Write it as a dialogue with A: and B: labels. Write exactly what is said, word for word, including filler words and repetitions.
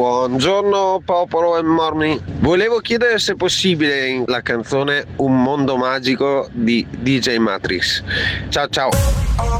A: Buongiorno popolo e morning. Volevo chiedere se è possibile la canzone Un mondo magico di D J Matrix. Ciao ciao.